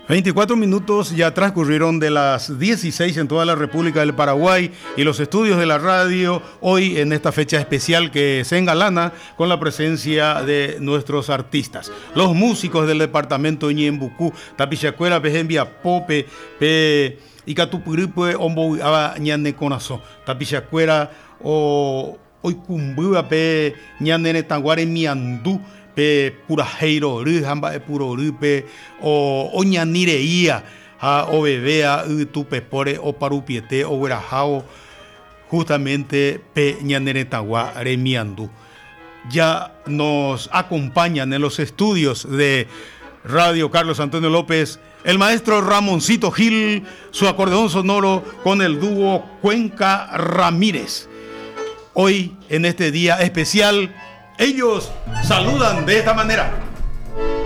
24 minutos ya transcurrieron de las 16 en toda la República del Paraguay y los estudios de la radio hoy en esta fecha especial que se engalana con la presencia de nuestros artistas. Los músicos del departamento Ñembucú, Tapichacuera, Pejembia, Pope, Pe Icatupuripue, Ombo Ñane Conazo, Tapichacuera o Oicumbua, Pe Ñane Tanguare Miandú, pe purajeiro ry hamba e puro ry pe o oñanireía a obebea tu pepore o parupiete o guerajao justamente pe ñaneretagua remiandú. Ya nos acompañan en los estudios de Radio Carlos Antonio López el maestro Ramoncito Gil, su acordeón sonoro con el dúo Cuenca Ramírez. Hoy en este día especial ellos saludan de esta manera.